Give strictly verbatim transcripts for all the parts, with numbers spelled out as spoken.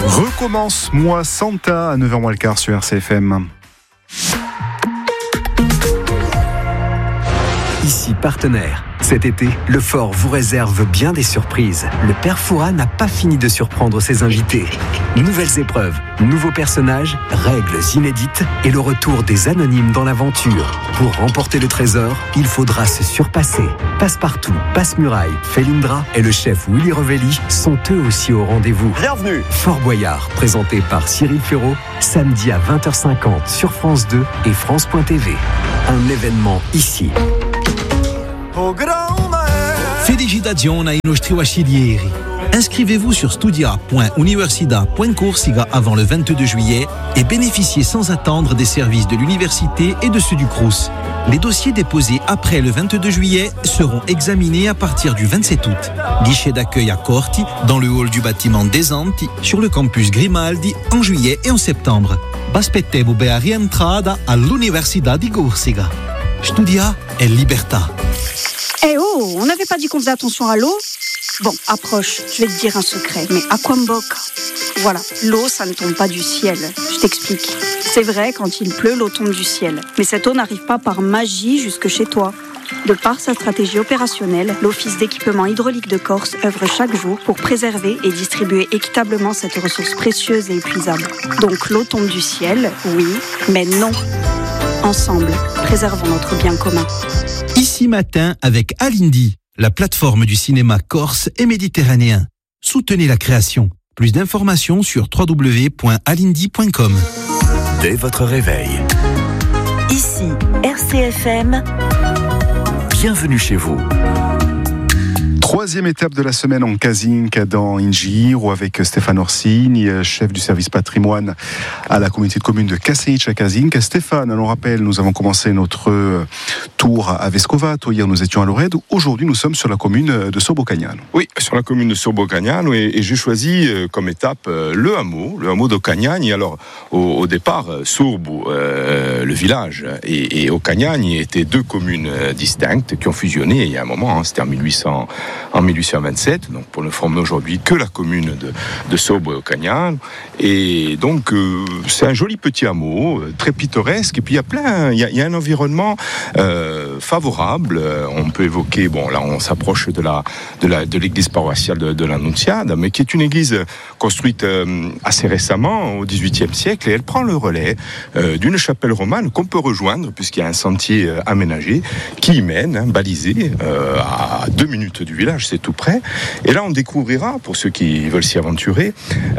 Recommence-moi Santa à neuf heures moins le quart sur R C F M. Ici Partenaire. Cet été, le Fort vous réserve bien des surprises. Le Père Fouras n'a pas fini de surprendre ses invités. Nouvelles épreuves, nouveaux personnages, règles inédites et le retour des anonymes dans l'aventure. Pour remporter le trésor, il faudra se surpasser. Passepartout, Passe-Muraille, Felindra et le chef Willy Revelli sont eux aussi au rendez-vous. Bienvenue. Fort Boyard, présenté par Cyril Ferraud, samedi à vingt heures cinquante sur France deux et France point T V. Un événement ici. Felicitazioni ai nostri vasciglieri. Inscrivez-vous sur studia point universidad point corsica avant le vingt-deux juillet et bénéficiez sans attendre des services de l'université et de ceux du Crous. Les dossiers déposés après le vingt-deux juillet seront examinés à partir du vingt-sept août. Guichet d'accueil à Corti, dans le hall du bâtiment des Anti, sur le campus Grimaldi, en juillet et en septembre. Baspettevo per rientrada all'Università di Corsica. Studia è libertà. Eh oh, on n'avait pas dit qu'on faisait attention à l'eau ? Bon, approche, je vais te dire un secret, mais aquamboca. Voilà, l'eau, ça ne tombe pas du ciel. Je t'explique. C'est vrai, quand il pleut, l'eau tombe du ciel. Mais cette eau n'arrive pas par magie jusque chez toi. De par sa stratégie opérationnelle, l'Office d'équipement hydraulique de Corse œuvre chaque jour pour préserver et distribuer équitablement cette ressource précieuse et épuisable. Donc l'eau tombe du ciel, oui, mais non. Ensemble, préservons notre bien commun. Ici matin avec Alindi, la plateforme du cinéma corse et méditerranéen. Soutenez la création. Plus d'informations sur w w w point alindi point com. Dès votre réveil. Ici, R C F M. Bienvenue chez vous. Troisième étape de la semaine en Casinque dans Ingiro avec Stéphane Orsini, chef du service patrimoine à la communauté de communes de Caseic à Casinque. Stéphane, on rappelle, nous avons commencé notre tour à Vescovato. Hier, nous étions à Loredo. Aujourd'hui, nous sommes sur la commune de Sorbo-Cagnano. Oui, sur la commune de Sorbo-Cagnano et, et j'ai choisi comme étape le hameau, le hameau d'Ocagnani. Alors, au, au départ, Sorbo, euh, le village, et, et Ocagnani étaient deux communes distinctes qui ont fusionné il y a un moment, hein, c'était en mille huit cents. En mille huit cent vingt-sept, donc pour ne former aujourd'hui que la commune de, de Sorbo et Ocagnano. Et donc euh, c'est un joli petit hameau, euh, très pittoresque. Et puis il y a plein, il y a, il y a un environnement euh, favorable. Euh, on peut évoquer, bon là on s'approche de la de la de l'église paroissiale de, de l'Annunziata, mais qui est une église construite euh, assez récemment au dix-huitième siècle, et elle prend le relais euh, d'une chapelle romane qu'on peut rejoindre puisqu'il y a un sentier euh, aménagé qui y mène, hein, balisé euh, à deux minutes du village, c'est tout près. Et là, on découvrira, pour ceux qui veulent s'y aventurer,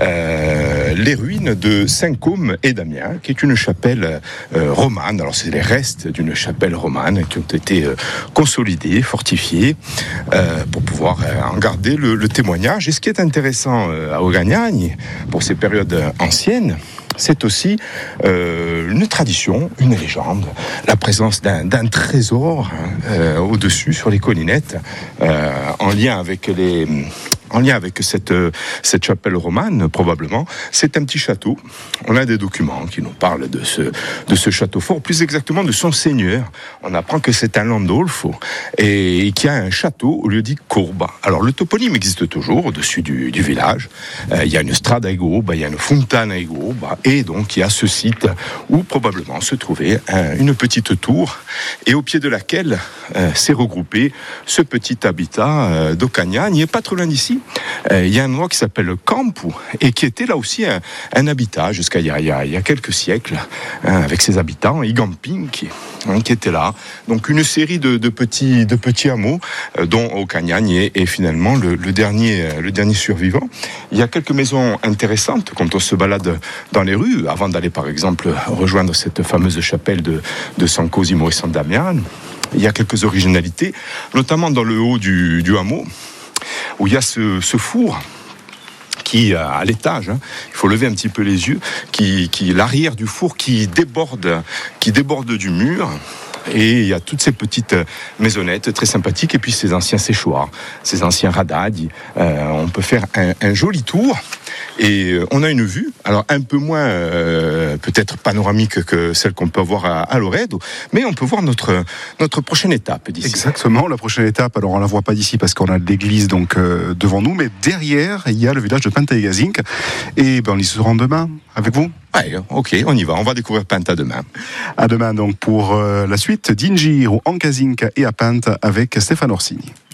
euh, les ruines de Saint-Côme et d'Amiens, qui est une chapelle euh, romane. Alors, c'est les restes d'une chapelle romane qui ont été euh, consolidés, fortifiés, euh, pour pouvoir euh, en garder le, le témoignage. Et ce qui est intéressant euh, à Ocagnani, pour ces périodes anciennes, c'est aussi euh, une tradition, une légende, la présence d'un, d'un trésor hein, euh, au-dessus, sur les collinettes, euh, en lien avec les... En lien avec cette, cette chapelle romane, probablement, c'est un petit château. On a des documents qui nous parlent de ce, de ce château fort, plus exactement de son seigneur. On apprend que c'est un Landolfo et qu'il y a un château au lieu dit Courba. Alors le toponyme existe toujours au-dessus du, du village. Euh, il y a une strada à Gourba, il y a une fontana à Gourba, et donc il y a ce site où probablement se trouvait un, une petite tour et au pied de laquelle euh, s'est regroupé ce petit habitat euh, d'Ocagnani. Il n'est pas trop loin d'ici. Euh, il y a un endroit qui s'appelle le Campo et qui était là aussi un, un habitat jusqu'à il y, a, il, y a, il y a quelques siècles hein, avec ses habitants, Igamping qui, hein, qui était là. Donc une série de, de, petits, de petits hameaux euh, dont Ocagnani est, est finalement le, le, dernier, le dernier survivant. Il y a quelques maisons intéressantes quand on se balade dans les rues avant d'aller par exemple rejoindre cette fameuse chapelle de, de San Cosimo et San Damiano. Il y a quelques originalités, notamment dans le haut du, du hameau, où il y a ce, ce four qui, à l'étage, hein, il faut lever un petit peu les yeux, qui, qui l'arrière du four qui déborde, qui déborde du mur. Et il y a toutes ces petites maisonnettes très sympathiques, et puis ces anciens séchoirs, ces anciens radadi. Euh, on peut faire un, un joli tour. Et on a une vue, alors un peu moins euh, peut-être panoramique que celle qu'on peut avoir à, à Loredo, mais on peut voir notre, notre prochaine étape d'ici. Exactement, la prochaine étape, alors on la voit pas d'ici parce qu'on a l'église donc euh, devant nous, mais derrière, il y a le village de Panta et Gazinc. Et ben, on y se rend demain avec vous. Ouais, ok, on y va, on va découvrir Panta demain. À demain donc pour euh, la suite d'Ingir ou en Gazinc et à Panta avec Stéphane Orsini.